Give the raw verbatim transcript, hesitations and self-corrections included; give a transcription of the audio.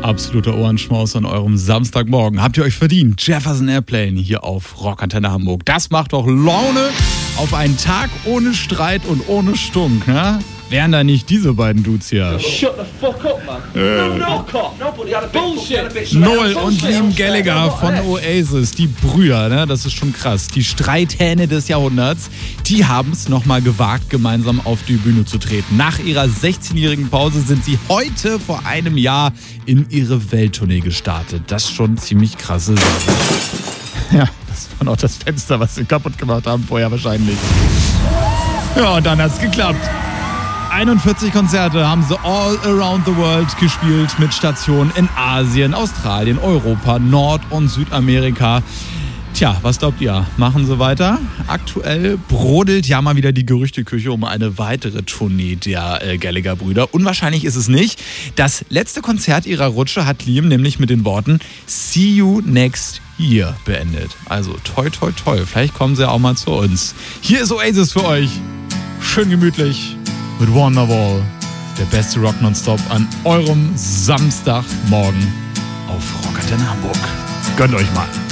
Absoluter Ohrenschmaus an eurem Samstagmorgen. Habt ihr euch verdient? Jefferson Airplane hier auf Rockantenne Hamburg. Das macht doch Laune auf einen Tag ohne Streit und ohne Stunk, ne? Wären da nicht diese beiden Dudes hier? Shut the fuck up, man. No, no, cop. Nobody had a bullshit. Noel und Liam Gallagher von Oasis, die Brüder, ne? Das ist schon krass. Die Streithähne des Jahrhunderts, die haben es nochmal gewagt, gemeinsam auf die Bühne zu treten. Nach ihrer sechzehnjährigen Pause sind sie heute vor einem Jahr in ihre Welttournee gestartet. Das ist schon ziemlich krasse Sache. Ja, das war noch das Fenster, was sie kaputt gemacht haben vorher wahrscheinlich. Ja, und dann hat's geklappt. einundvierzig Konzerte haben sie all around the world gespielt mit Stationen in Asien, Australien, Europa, Nord- und Südamerika. Tja, was glaubt ihr? Machen sie weiter? Aktuell brodelt ja mal wieder die Gerüchteküche um eine weitere Tournee der äh, Gallagher-Brüder. Unwahrscheinlich ist es nicht. Das letzte Konzert ihrer Rutsche hat Liam nämlich mit den Worten "See you next year" beendet. Also toi toi toi, vielleicht kommen sie auch mal zu uns. Hier ist Oasis für euch. Schön gemütlich. Mit Wonderwall, der beste Rock nonstop an eurem Samstagmorgen auf Rockantenne Hamburg. Gönnt euch mal.